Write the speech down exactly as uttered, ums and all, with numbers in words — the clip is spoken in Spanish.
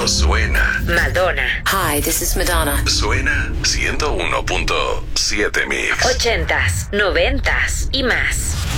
Esto suena. Madonna. Hi, this is Madonna. Suena ciento uno punto siete Mix. Ochentas, noventas y más.